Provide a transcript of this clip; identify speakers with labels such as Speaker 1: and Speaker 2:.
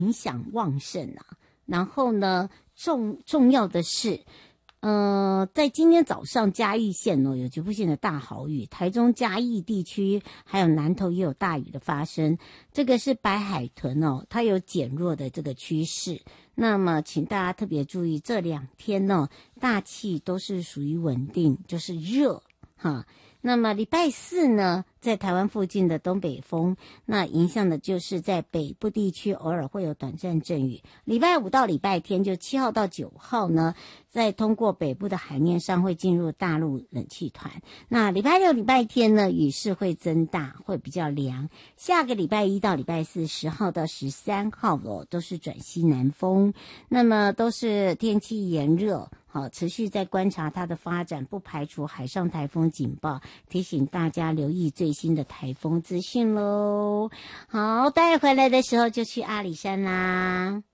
Speaker 1: 影响旺盛啊。然后呢，重要的是，在今天早上嘉义县有局部性的大豪雨，台中嘉义地区还有南投也有大雨的发生。这个是白海豚它有减弱的这个趋势。那么请大家特别注意，这2天大气都是属于稳定，就是热哈。那么礼拜4呢，在台湾附近的东北风，那影响的就是在北部地区偶尔会有短暂阵雨。礼拜5到礼拜天，就7号到9号呢，在通过北部的海面上会进入大陆冷气团。那礼拜6、礼拜天呢，雨势会增大，会比较凉。下个礼拜1到礼拜4，10号到13号都是转西南风，那么都是天气炎热。好，持续在观察它的发展，不排除海上台风警报，提醒大家留意最新的台风资讯咯。好，待会回来的时候就去阿里山啦。